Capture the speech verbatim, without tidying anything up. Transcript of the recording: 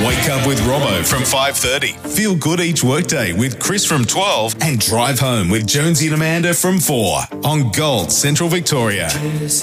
Wake up with Robbo from five thirty. Feel good each workday with Chris from twelve. And drive home with Jonesy and Amanda from four on Gold Central Victoria.